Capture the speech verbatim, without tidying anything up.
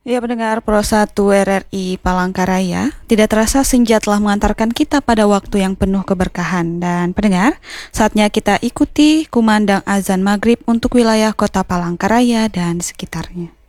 Ya, pendengar Pro satu R R I Palangkaraya, tidak terasa senja telah mengantarkan kita pada waktu yang penuh keberkahan. Dan pendengar, saatnya kita ikuti kumandang azan maghrib untuk wilayah kota Palangkaraya dan sekitarnya.